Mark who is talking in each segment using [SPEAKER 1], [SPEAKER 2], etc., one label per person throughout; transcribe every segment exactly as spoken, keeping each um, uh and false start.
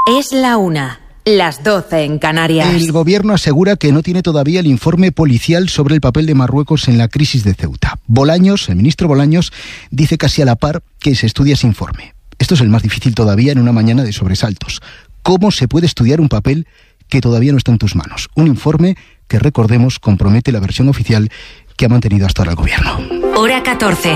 [SPEAKER 1] Es la una, las doce en Canarias.
[SPEAKER 2] El gobierno asegura que no tiene todavía el informe policial sobre el papel de Marruecos en la crisis de Ceuta. Bolaños, el ministro Bolaños, dice casi a la par que se estudia ese informe. Esto es el más difícil todavía en una mañana de sobresaltos. ¿Cómo se puede estudiar un papel que todavía no está en tus manos? Un informe que, recordemos, compromete la versión oficial que ha mantenido hasta ahora el gobierno.
[SPEAKER 1] Hora catorce.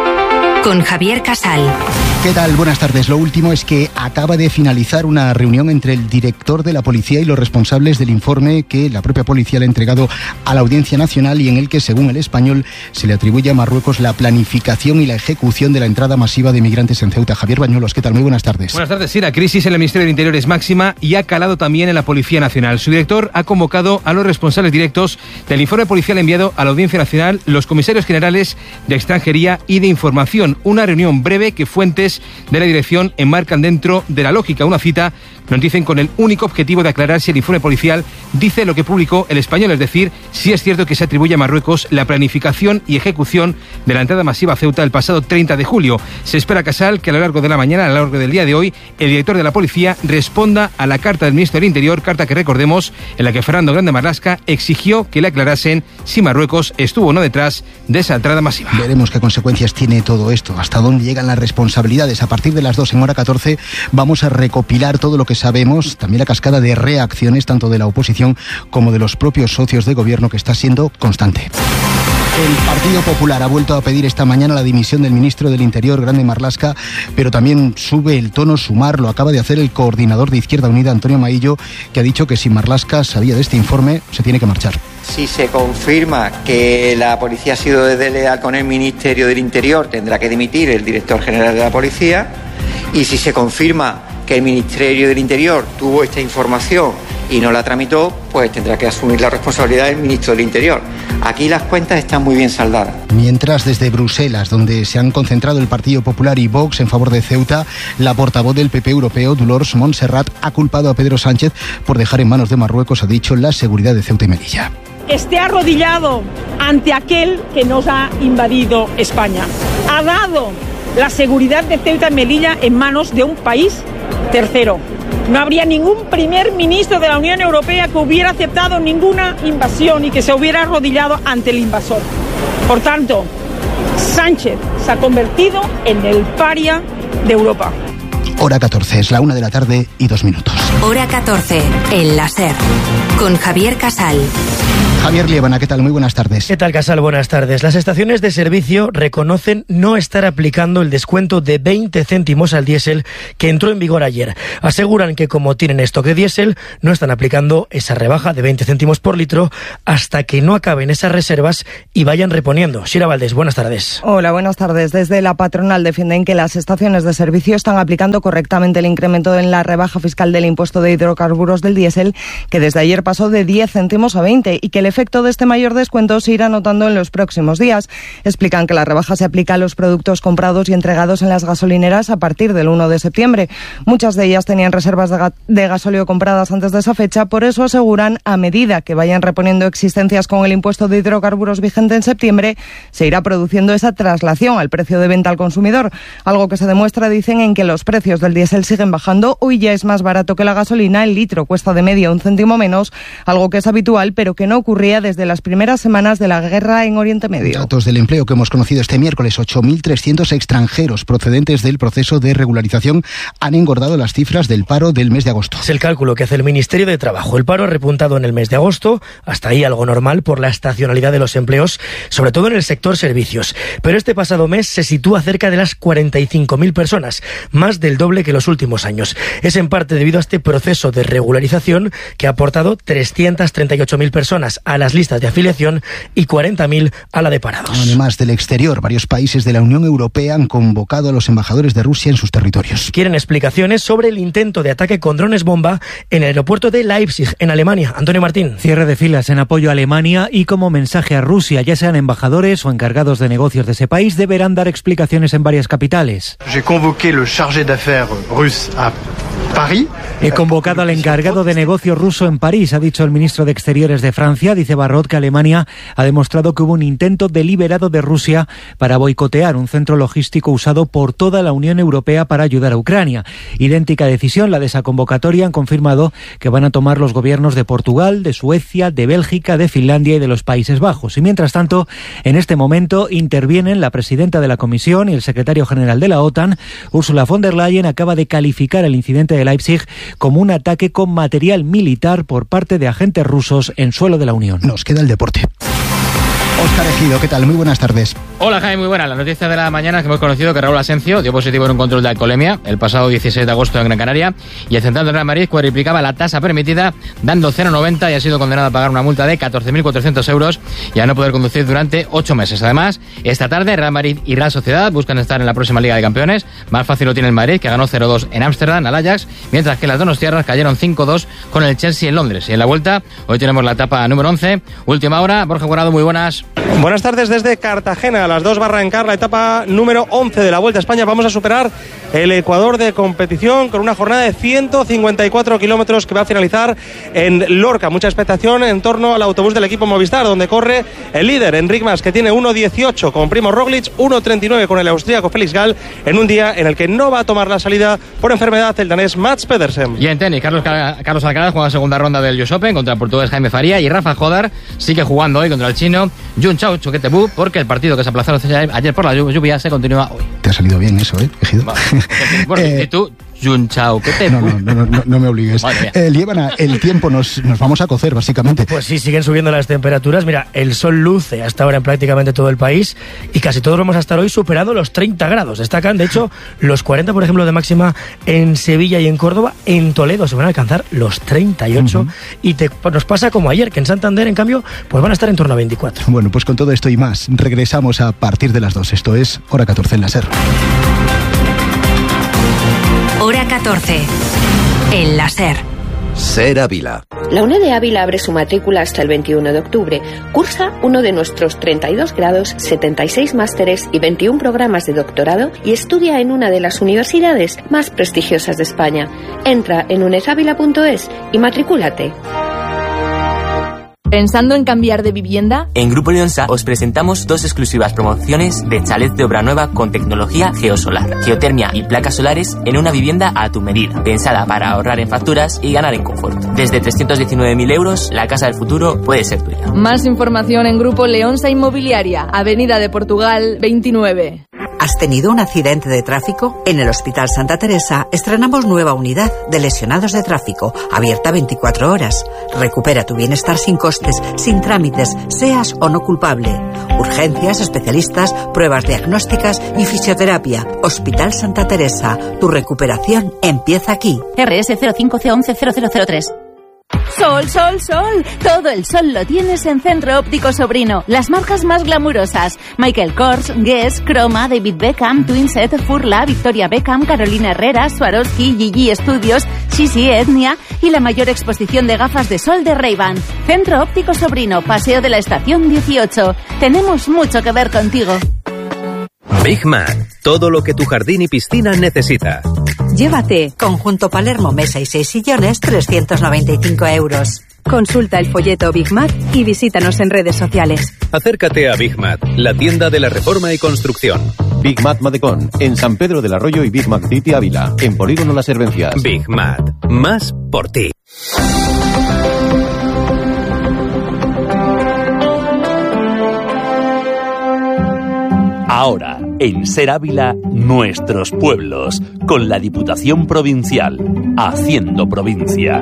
[SPEAKER 1] Con Javier Casal.
[SPEAKER 2] ¿Qué tal? Buenas tardes. Lo último es que acaba de finalizar una reunión entre el director de la policía y los responsables del informe que la propia policía le ha entregado a la Audiencia Nacional y en el que, según El Español, se le atribuye a Marruecos la planificación y la ejecución de la entrada masiva de migrantes en Ceuta. Javier Bañuelos, ¿qué tal? Muy buenas tardes.
[SPEAKER 3] Buenas tardes. Sí, la crisis en el Ministerio del Interior es máxima y ha calado también en la Policía Nacional. Su director ha convocado a los responsables directos del informe policial enviado a la Audiencia Nacional, los comisarios generales de Extranjería y de Información. Una reunión breve que fuentes de la dirección enmarcan dentro de la lógica. Una cita, nos dicen, con el único objetivo de aclarar si el informe policial dice lo que publicó El Español, es decir, si es cierto que se atribuye a Marruecos la planificación y ejecución de la entrada masiva a Ceuta el pasado treinta de julio. Se espera, Casal, que a lo largo de la mañana, a lo largo del día de hoy, el director de la policía responda a la carta del ministro del Interior, carta que recordemos, en la que Fernando Grande Marlaska exigió que le aclarasen si Marruecos estuvo o no detrás de esa entrada masiva.
[SPEAKER 2] Veremos qué consecuencias tiene todo esto, hasta dónde llegan las responsabilidades. A partir de las dos en hora catorce vamos a recopilar todo lo que sabemos, también la cascada de reacciones tanto de la oposición como de los propios socios de gobierno, que está siendo constante. El Partido Popular ha vuelto a pedir esta mañana la dimisión del ministro del Interior, Grande Marlaska, pero también sube el tono Sumar. Lo acaba de hacer el coordinador de Izquierda Unida, Antonio Maillo, que ha dicho que si Marlaska sabía de este informe, se tiene que marchar.
[SPEAKER 4] Si se confirma que la policía ha sido desleal con el Ministerio del Interior, tendrá que dimitir el director general de la policía. Y si se confirma que el Ministerio del Interior tuvo esta información y no la tramitó, pues tendrá que asumir la responsabilidad del ministro del Interior. Aquí las cuentas están muy bien saldadas.
[SPEAKER 2] Mientras, desde Bruselas, donde se han concentrado el Partido Popular y Vox en favor de Ceuta, la portavoz del P P europeo, Dolors Montserrat, ha culpado a Pedro Sánchez por dejar en manos de Marruecos, ha dicho, la seguridad de Ceuta y Melilla.
[SPEAKER 5] Esté arrodillado ante aquel que nos ha invadido España. Ha dado la seguridad de Ceuta y Melilla en manos de un país tercero. No habría ningún primer ministro de la Unión Europea que hubiera aceptado ninguna invasión y que se hubiera arrodillado ante el invasor. Por tanto, Sánchez se ha convertido en el paria de Europa.
[SPEAKER 2] Hora catorce, es la una de la tarde y dos minutos.
[SPEAKER 1] Hora catorce, el láser, con Javier Casal.
[SPEAKER 2] Javier Liébana, ¿qué tal? Muy buenas tardes.
[SPEAKER 6] ¿Qué tal, Casal? Buenas tardes. Las estaciones de servicio reconocen no estar aplicando el descuento de veinte céntimos al diésel que entró en vigor ayer. Aseguran que, como tienen stock de diésel, no están aplicando esa rebaja de veinte céntimos por litro hasta que no acaben esas reservas y vayan reponiendo. Shira Valdés, buenas tardes.
[SPEAKER 7] Hola, buenas tardes. Desde la patronal defienden que las estaciones de servicio están aplicando correctamente el incremento en la rebaja fiscal del impuesto de hidrocarburos del diésel, que desde ayer pasó de diez céntimos a veinte, y que el efecto de este mayor descuento se irá notando en los próximos días. Explican que la rebaja se aplica a los productos comprados y entregados en las gasolineras a partir del uno de septiembre. Muchas de ellas tenían reservas de, ga- de gasóleo compradas antes de esa fecha, por eso aseguran, a medida que vayan reponiendo existencias con el impuesto de hidrocarburos vigente en septiembre, se irá produciendo esa traslación al precio de venta al consumidor, algo que se demuestra, dicen, en que los precios del diésel siguen bajando. Hoy ya es más barato que la gasolina, el litro cuesta de media un céntimo menos, algo que es habitual, pero que no ocurría desde las primeras semanas de la guerra en Oriente Medio.
[SPEAKER 2] Datos del empleo que hemos conocido este miércoles: ocho mil trescientos extranjeros procedentes del proceso de regularización han engordado las cifras del paro del mes de agosto.
[SPEAKER 6] Es el cálculo que hace el Ministerio de Trabajo. El paro ha repuntado en el mes de agosto, hasta ahí algo normal por la estacionalidad de los empleos, sobre todo en el sector servicios. Pero este pasado mes se sitúa cerca de las cuarenta y cinco mil personas, más del doble que los últimos años. Es en parte debido a este proceso de regularización que ha aportado trescientas treinta y ocho mil personas a las listas de afiliación y cuarenta mil a la de parados.
[SPEAKER 2] Además del exterior, varios países de la Unión Europea han convocado a los embajadores de Rusia en sus territorios.
[SPEAKER 6] Quieren explicaciones sobre el intento de ataque con drones bomba en el aeropuerto de Leipzig, en Alemania. Antonio Martín.
[SPEAKER 8] Cierre de filas en apoyo a Alemania y como mensaje a Rusia, ya sean embajadores o encargados de negocios de ese país, deberán dar explicaciones en varias capitales.
[SPEAKER 9] J'ai convoqué le chargé d'affaires russe à
[SPEAKER 8] He convocado al encargado de negocio ruso en París, ha dicho el ministro de Exteriores de Francia. Dice Barrot que Alemania ha demostrado que hubo un intento deliberado de Rusia para boicotear un centro logístico usado por toda la Unión Europea para ayudar a Ucrania. Idéntica decisión, la de esa convocatoria, han confirmado que van a tomar los gobiernos de Portugal, de Suecia, de Bélgica, de Finlandia y de los Países Bajos. Y mientras tanto, en este momento intervienen la presidenta de la Comisión y el secretario general de la OTAN. Ursula von der Leyen acaba de calificar el incidente de Leipzig como un ataque con material militar por parte de agentes rusos en suelo de la Unión.
[SPEAKER 2] Nos queda el deporte. Óscar Ejido, ¿qué tal? Muy buenas tardes.
[SPEAKER 9] Hola, Jaime, muy buenas. La noticia de la mañana es que hemos conocido que Raúl Asencio dio positivo en un control de alcoholemia el pasado dieciséis de agosto en Gran Canaria, y el central del Real Madrid cuadriplicaba la tasa permitida dando cero coma noventa y ha sido condenado a pagar una multa de catorce mil cuatrocientos euros y a no poder conducir durante ocho meses. Además, esta tarde Real Madrid y Real Sociedad buscan estar en la próxima Liga de Campeones. Más fácil lo tiene el Madrid, que ganó cero dos en Ámsterdam al Ajax, mientras que las donostiarras cayeron cinco dos con el Chelsea en Londres. Y en la vuelta, hoy tenemos la etapa número once, última hora. Borja Guarado, muy buenas.
[SPEAKER 10] Buenas tardes desde Cartagena, a las dos va a arrancar la etapa número once de la Vuelta a España. Vamos a superar el Ecuador de competición con una jornada de ciento cincuenta y cuatro kilómetros que va a finalizar en Lorca. Mucha expectación en torno al autobús del equipo Movistar, donde corre el líder Enric Mas, que tiene uno dieciocho con Primo Roglic, uno treinta y nueve con el austríaco Felix Gall, en un día en el que no va a tomar la salida por enfermedad el danés Mats Pedersen.
[SPEAKER 9] Y en tenis, Carlos, Carlos Alcaraz juega la segunda ronda del U S Open contra el portugués Jaime Faría, y Rafa Jodar sigue jugando hoy contra el chino Jun Chao Chuquetebú, porque el partido que se aplazó ayer por la lluvia se continúa hoy.
[SPEAKER 2] Te ha salido bien eso, ¿eh, Ejido?
[SPEAKER 9] Bueno, eh, ¿y tú? Jun Chao, ¿qué te...?
[SPEAKER 2] No, no, no, no, no me obligues. Eh, Liébana, el tiempo nos, nos vamos a cocer, básicamente.
[SPEAKER 6] Pues sí, siguen subiendo las temperaturas. Mira, el sol luce hasta ahora en prácticamente todo el país y casi todos vamos a estar hoy superando los treinta grados. Destacan, de hecho, los cuarenta, por ejemplo, de máxima en Sevilla y en Córdoba. En Toledo se van a alcanzar los treinta y ocho. Uh-huh. Y te, pues nos pasa como ayer, que en Santander, en cambio, pues van a estar en torno a veinticuatro.
[SPEAKER 2] Bueno, pues con todo esto y más, regresamos a partir de las dos. Esto es Hora catorce en la SER.
[SPEAKER 1] Hora catorce, en la SER.
[SPEAKER 11] SER Ávila.
[SPEAKER 12] La UNED de Ávila abre su matrícula hasta el veintiuno de octubre. Cursa uno de nuestros treinta y dos grados, setenta y seis másteres y veintiún programas de doctorado y estudia en una de las universidades más prestigiosas de España. Entra en unedavila punto es y matricúlate.
[SPEAKER 13] ¿Pensando en cambiar de vivienda?
[SPEAKER 14] En Grupo Leonsa os presentamos dos exclusivas promociones de chalet de obra nueva con tecnología geosolar, geotermia y placas solares en una vivienda a tu medida, pensada para ahorrar en facturas y ganar en confort. Desde trescientos diecinueve mil euros, la casa del futuro puede ser tuya.
[SPEAKER 13] Más información en Grupo Leonsa Inmobiliaria, Avenida de Portugal veintinueve.
[SPEAKER 15] ¿Has tenido un accidente de tráfico? En el Hospital Santa Teresa estrenamos nueva unidad de lesionados de tráfico, abierta veinticuatro horas. Recupera tu bienestar sin costes, sin trámites, seas o no culpable. Urgencias, especialistas, pruebas diagnósticas y fisioterapia. Hospital Santa Teresa, tu recuperación empieza aquí.
[SPEAKER 16] R S cero cinco C once cero cero cero tres.
[SPEAKER 17] Sol, sol, sol. Todo el sol lo tienes en Centro Óptico Sobrino. Las marcas más glamurosas: Michael Kors, Guess, Chroma, David Beckham, Twinset, Furla, Victoria Beckham, Carolina Herrera, Swarovski, Gigi Studios, Sisi Etnia y la mayor exposición de gafas de sol de Ray-Ban. Centro Óptico Sobrino, Paseo de la Estación dieciocho. Tenemos mucho que ver contigo.
[SPEAKER 18] Big Mac, todo lo que tu jardín y piscina necesita.
[SPEAKER 15] Llévate conjunto Palermo, mesa y seis sillones, trescientos noventa y cinco euros.
[SPEAKER 19] Consulta el folleto Big Mac y visítanos en redes sociales.
[SPEAKER 18] Acércate a Big Mac, la tienda de la reforma y construcción.
[SPEAKER 20] Big Mac Madecón, en San Pedro del Arroyo y Big Mac City Ávila, en Polígono Las Hervencias.
[SPEAKER 18] Big Mac, más por ti.
[SPEAKER 21] Ahora, en SER Ávila, nuestros pueblos, con la Diputación Provincial, haciendo provincia.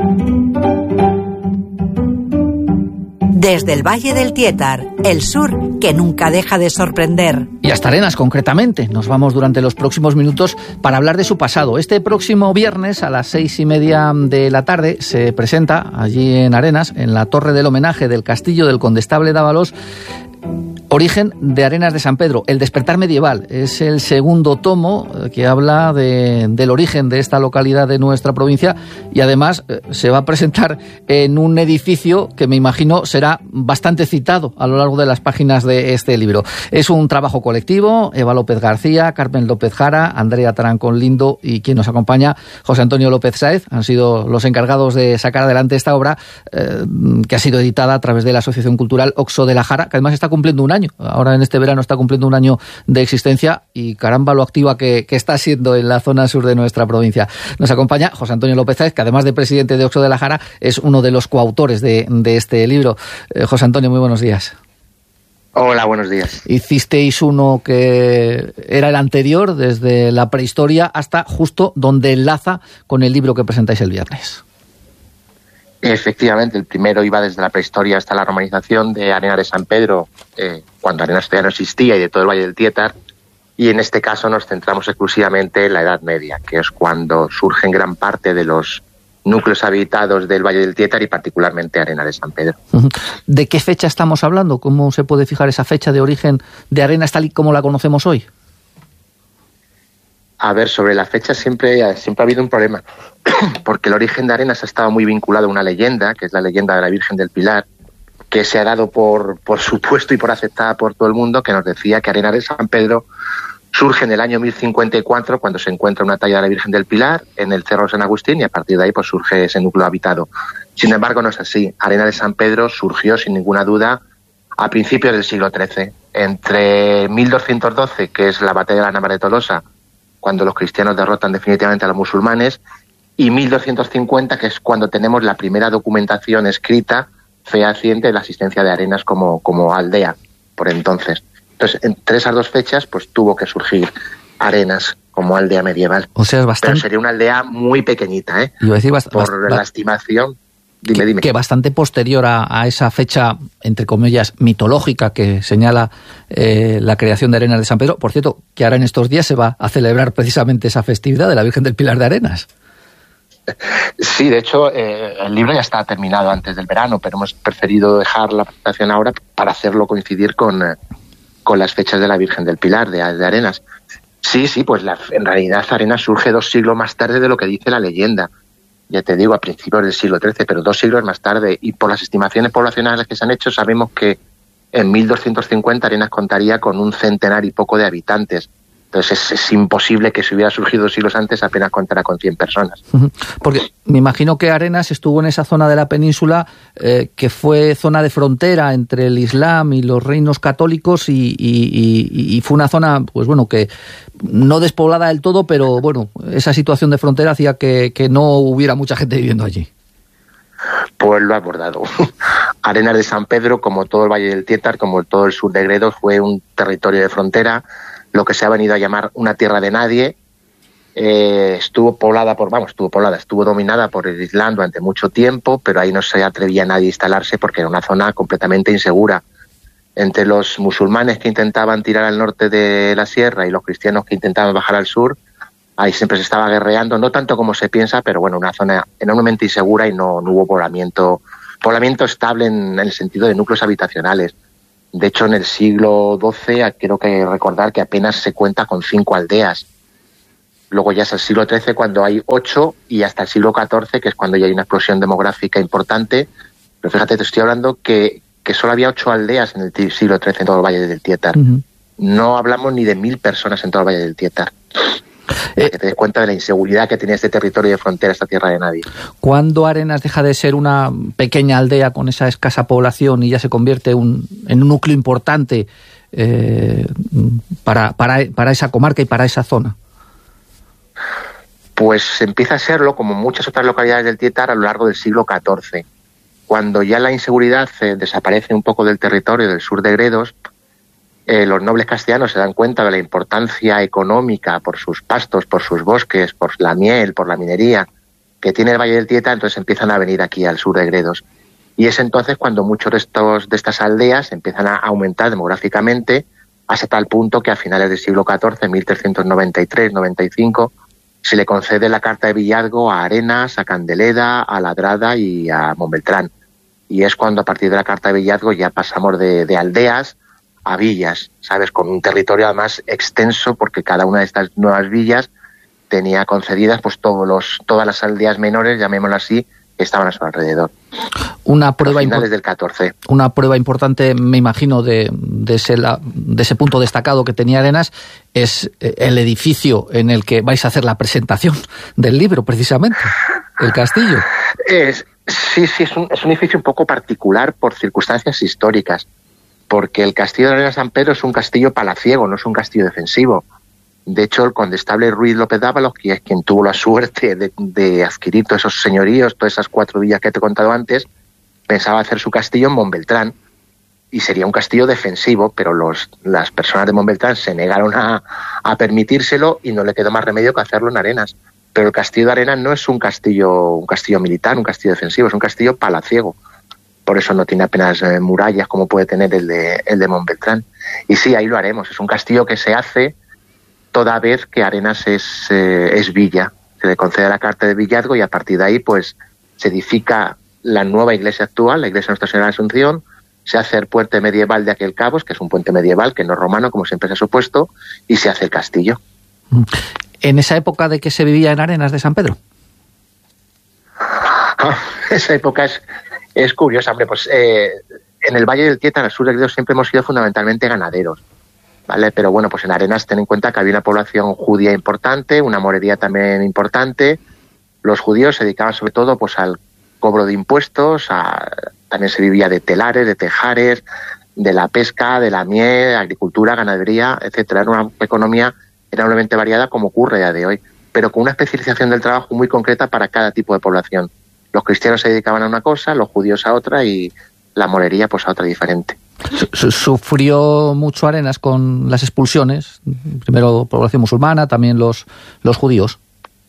[SPEAKER 15] Desde el Valle del Tietar, el sur que nunca deja de sorprender.
[SPEAKER 22] Y hasta Arenas, concretamente. Nos vamos durante los próximos minutos para hablar de su pasado. Este próximo viernes a las seis y media de la tarde se presenta allí en Arenas, en la Torre del Homenaje del Castillo del Condestable Dávalos, Origen de Arenas de San Pedro, el despertar medieval. Es el segundo tomo que habla de, del origen de esta localidad de nuestra provincia y además se va a presentar en un edificio que me imagino será bastante citado a lo largo de las páginas de este libro. Es un trabajo colectivo, Eva López García, Carmen López Jara, Andrea Tarancón Lindo y quien nos acompaña, José Antonio López Sáez, han sido los encargados de sacar adelante esta obra eh, que ha sido editada a través de la Asociación Cultural Oxo de la Jara, que además está cumpliendo un año. Ahora en este verano está cumpliendo un año de existencia y caramba lo activa que, que está siendo en la zona sur de nuestra provincia. Nos acompaña José Antonio López Sáez, que además de presidente de Oxo de la Jara es uno de los coautores de, de este libro. Eh, José Antonio, muy buenos días.
[SPEAKER 3] Hola, buenos días.
[SPEAKER 22] Hicisteis uno que era el anterior, desde la prehistoria hasta justo donde enlaza con el libro que presentáis el viernes.
[SPEAKER 3] Efectivamente, el primero iba desde la prehistoria hasta la romanización de Arenas de San Pedro, eh, cuando Arenas todavía no existía, y de todo el Valle del Tietar, y en este caso nos centramos exclusivamente en la Edad Media, que es cuando surgen gran parte de los núcleos habitados del Valle del Tietar y particularmente Arenas de San Pedro.
[SPEAKER 22] ¿De qué fecha estamos hablando? ¿Cómo se puede fijar esa fecha de origen de Arenas tal y como la conocemos hoy?
[SPEAKER 3] A ver, sobre la fecha siempre, siempre ha habido un problema, porque el origen de Arenas ha estado muy vinculado a una leyenda, que es la leyenda de la Virgen del Pilar, que se ha dado por, por supuesto y por aceptada por todo el mundo, que nos decía que Arenas de San Pedro surge en el año mil cincuenta y cuatro, cuando se encuentra una talla de la Virgen del Pilar en el Cerro de San Agustín, y a partir de ahí pues surge ese núcleo habitado. Sin embargo, no es así. Arenas de San Pedro surgió, sin ninguna duda, a principios del siglo trece. Entre mil doscientos doce, que es la batalla de la Nava de Tolosa, cuando los cristianos derrotan definitivamente a los musulmanes, y mil doscientos cincuenta, que es cuando tenemos la primera documentación escrita fehaciente de la existencia de Arenas como, como aldea, por entonces. Entonces, entre esas dos fechas, pues tuvo que surgir Arenas como aldea medieval.
[SPEAKER 22] O sea, es bastante...
[SPEAKER 3] Pero sería una aldea muy pequeñita, ¿eh?
[SPEAKER 22] Iba a decir bast...
[SPEAKER 3] Por
[SPEAKER 22] bast...
[SPEAKER 3] la estimación... Dime,
[SPEAKER 22] que,
[SPEAKER 3] dime.
[SPEAKER 22] que bastante posterior a, a esa fecha, entre comillas, mitológica que señala eh, la creación de Arenas de San Pedro. Por cierto, que ahora en estos días se va a celebrar precisamente esa festividad de la Virgen del Pilar de Arenas.
[SPEAKER 3] Sí, de hecho, eh, el libro ya está terminado antes del verano, pero hemos preferido dejar la presentación ahora para hacerlo coincidir con, eh, con las fechas de la Virgen del Pilar de, de Arenas. Sí, sí, pues la, en realidad Arenas surge dos siglos más tarde de lo que dice la leyenda. Ya te digo, a principios del siglo trece, pero dos siglos más tarde. Y por las estimaciones poblacionales que se han hecho, sabemos que en mil doscientos cincuenta Arenas contaría con un centenar y poco de habitantes. Entonces es, es imposible que si hubiera surgido dos siglos antes apenas contara con cien personas.
[SPEAKER 22] Porque me imagino que Arenas estuvo en esa zona de la península eh, que fue zona de frontera entre el Islam y los reinos católicos y, y, y, y fue una zona, pues bueno, que no despoblada del todo, pero bueno, esa situación de frontera hacía que, que no hubiera mucha gente viviendo allí.
[SPEAKER 3] Pues lo ha abordado. Arenas de San Pedro, como todo el Valle del Tietar, como todo el sur de Gredos, fue un territorio de frontera, lo que se ha venido a llamar una tierra de nadie. Eh, estuvo poblada por, vamos, estuvo poblada, estuvo dominada por el Islam durante mucho tiempo, pero ahí no se atrevía nadie a instalarse porque era una zona completamente insegura. Entre los musulmanes que intentaban tirar al norte de la sierra y los cristianos que intentaban bajar al sur, ahí siempre se estaba guerreando, no tanto como se piensa, pero bueno, una zona enormemente insegura y no, no hubo poblamiento, poblamiento estable en, en el sentido de núcleos habitacionales. De hecho, en el siglo doce, quiero que recordar que apenas se cuenta con cinco aldeas. Luego ya es el siglo trece cuando hay ocho y hasta el siglo catorce, que es cuando ya hay una explosión demográfica importante. Pero fíjate, te estoy hablando que, que solo había ocho aldeas en el siglo trece en todo el Valle del Tietar. Uh-huh. No hablamos ni de mil personas en todo el Valle del Tietar. Para que te des cuenta de la inseguridad que tenía este territorio de frontera, esta tierra de nadie.
[SPEAKER 22] ¿Cuándo Arenas deja de ser una pequeña aldea con esa escasa población y ya se convierte un, en un núcleo importante eh, para, para, para esa comarca y para esa zona?
[SPEAKER 3] Pues empieza a serlo, como muchas otras localidades del Tietar, a lo largo del siglo catorce. Cuando ya la inseguridad eh, desaparece un poco del territorio del sur de Gredos, Eh, los nobles castellanos se dan cuenta de la importancia económica por sus pastos, por sus bosques, por la miel, por la minería que tiene el Valle del Tietar, entonces empiezan a venir aquí al sur de Gredos. Y es entonces cuando muchos de, estos, de estas aldeas empiezan a aumentar demográficamente hasta tal punto que a finales del siglo catorce, mil trescientos noventa y tres noventa y cinco, se le concede la carta de villazgo a Arenas, a Candeleda, a Ladrada y a Montbeltrán. Y es cuando a partir de la carta de villazgo ya pasamos de, de aldeas a villas, ¿sabes? Con un territorio además extenso, porque cada una de estas nuevas villas tenía concedidas pues todos los, todas las aldeas menores, llamémoslo así, que estaban a su alrededor.
[SPEAKER 22] Una prueba,
[SPEAKER 3] finales del catorce.
[SPEAKER 22] Una prueba importante, me imagino, de, de, ese, de ese punto destacado que tenía Arenas es el edificio en el que vais a hacer la presentación del libro, precisamente, el castillo.
[SPEAKER 3] Es, sí, sí, es un, es un edificio un poco particular por circunstancias históricas, porque el castillo de Arenas de San Pedro es un castillo palaciego, no es un castillo defensivo. De hecho, el condestable Ruiz López Dávalos, que es quien tuvo la suerte de, de adquirir todos esos señoríos, todas esas cuatro villas que te he contado antes, pensaba hacer su castillo en Montbeltrán, y sería un castillo defensivo, pero los, las personas de Montbeltrán se negaron a, a permitírselo y no le quedó más remedio que hacerlo en Arenas. Pero el castillo de Arenas no es un castillo, un castillo militar, un castillo defensivo, es un castillo palaciego. Por eso no tiene apenas eh, murallas como puede tener el de, el de Montbeltrán. Y sí, ahí lo haremos. Es un castillo que se hace toda vez que Arenas es, eh, es villa. Se le concede la carta de villazgo y a partir de ahí pues se edifica la nueva iglesia actual, la iglesia de Nuestra Señora de la Asunción, se hace el puente medieval de aquel Cabos, que es un puente medieval, que no es romano, como siempre se ha supuesto, y se hace el castillo.
[SPEAKER 22] ¿En esa época de que se vivía en Arenas de San Pedro?
[SPEAKER 3] Ah, esa época es, es curiosa, hombre, pues eh, en el Valle del Tietar, al sur de Gredos, siempre hemos sido fundamentalmente ganaderos, ¿vale? Pero bueno, pues en Arenas ten en cuenta que había una población judía importante, una morería también importante. Los judíos se dedicaban sobre todo pues al cobro de impuestos, a, también se vivía de telares, de tejares, de la pesca, de la miel, agricultura, ganadería, etcétera. Era una economía enormemente variada como ocurre a día de hoy, pero con una especialización del trabajo muy concreta para cada tipo de población. Los cristianos se dedicaban a una cosa, los judíos a otra y la morería pues a otra diferente.
[SPEAKER 22] ¿Sufrió mucho Arenas con las expulsiones? Primero población musulmana, también los, los judíos.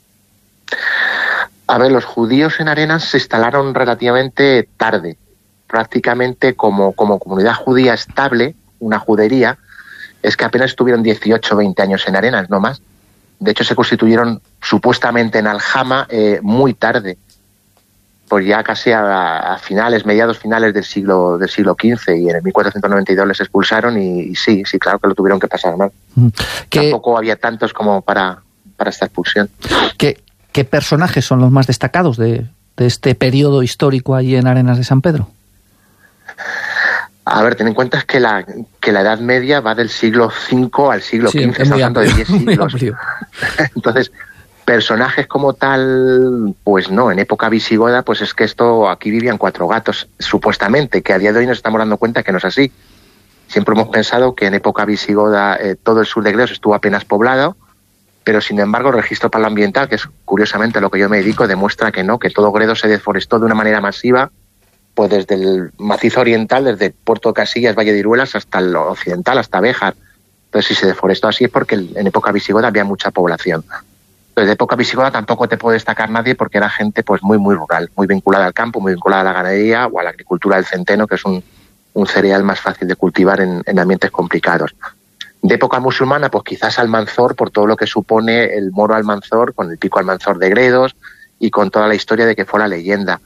[SPEAKER 3] A ver, los judíos en Arenas se instalaron relativamente tarde, prácticamente como, como comunidad judía estable, una judería, es que apenas estuvieron dieciocho o veinte años en Arenas, no más. De hecho, se constituyeron supuestamente en Aljama eh, muy tarde, pues ya casi a, a finales, mediados finales del siglo del siglo quince, y en el mil cuatrocientos noventa y dos les expulsaron y, y sí, sí, claro que lo tuvieron que pasar mal.
[SPEAKER 22] ¿Qué?
[SPEAKER 3] Tampoco había tantos como para, para esta expulsión.
[SPEAKER 22] ¿Qué, qué personajes son los más destacados de, de este periodo histórico allí en Arenas de San Pedro?
[SPEAKER 3] A ver, ten en cuenta que la, que la Edad Media va del siglo cinco al siglo
[SPEAKER 22] sí,
[SPEAKER 3] quince,
[SPEAKER 22] estamos
[SPEAKER 3] hablando de diez siglos. Entonces, personajes como tal, pues no, en época visigoda, pues es que esto, aquí vivían cuatro gatos, supuestamente, que a día de hoy nos estamos dando cuenta que no es así. Siempre hemos pensado que en época visigoda eh, todo el sur de Gredos estuvo apenas poblado, pero sin embargo el registro paleoambiental, que es curiosamente a lo que yo me dedico, demuestra que no, que todo Gredos se deforestó de una manera masiva, pues desde el macizo oriental, desde Puerto de Casillas, Valle de Iruelas, hasta el occidental, hasta Béjar. Entonces, si se deforestó así es porque en época visigoda había mucha población. Desde época visigoda tampoco te puede destacar nadie porque era gente pues muy muy rural, muy vinculada al campo, muy vinculada a la ganadería o a la agricultura del centeno, que es un, un cereal más fácil de cultivar en, en ambientes complicados. De época musulmana, pues quizás Almanzor, por todo lo que supone el moro Almanzor, con el pico Almanzor de Gredos y con toda la historia de que fue la leyenda.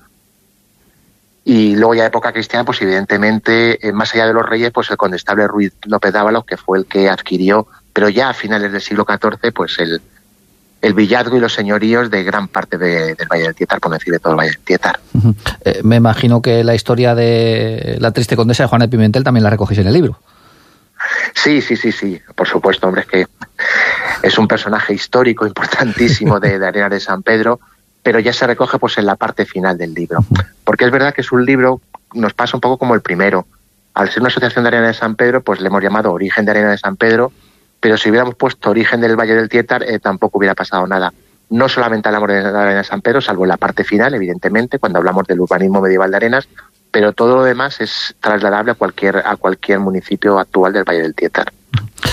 [SPEAKER 3] Y luego ya de época cristiana, pues evidentemente, eh, más allá de los reyes, pues el condestable Ruiz López Dávalos, que fue el que adquirió, pero ya a finales del siglo catorce, pues el el villazgo y los señoríos de gran parte de, del Valle del Tietar, por no decir de todo el Valle del Tietar.
[SPEAKER 22] Uh-huh. Eh, me imagino que la historia de la triste condesa de Juana de Pimentel también la recogéis en el libro.
[SPEAKER 3] Sí, sí, sí, sí, por supuesto, hombre, es que es un personaje histórico importantísimo de, de Arenas de San Pedro, pero ya se recoge pues en la parte final del libro. Porque es verdad que es un libro, nos pasa un poco como el primero. Al ser una asociación de Arenas de San Pedro, pues le hemos llamado Origen de Arenas de San Pedro, pero si hubiéramos puesto Origen del Valle del Tietar, eh, tampoco hubiera pasado nada. No solamente hablamos de Arenas de San Pedro, salvo en la parte final, evidentemente, cuando hablamos del urbanismo medieval de Arenas, pero todo lo demás es trasladable a cualquier, a cualquier municipio actual del Valle del Tietar.